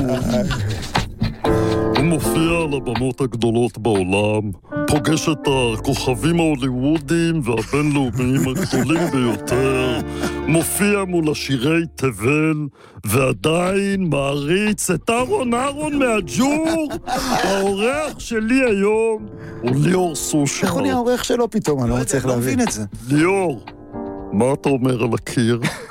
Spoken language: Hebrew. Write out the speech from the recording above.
הוא מופיע על הבמות הגדולות בעולם, פוגש את הכוכבים ההוליוודיים והבינלאומיים הגדולים ביותר, מופיע מול השירי תבל, ועדיין מעריץ את אהרון מהג'ור. האורח שלי היום הוא ליאור סושר. איך הוא נהיה האורח שלו פתאום? אני לא מצליח להבין את זה. ליאור, מה אתה אומר על הקיר?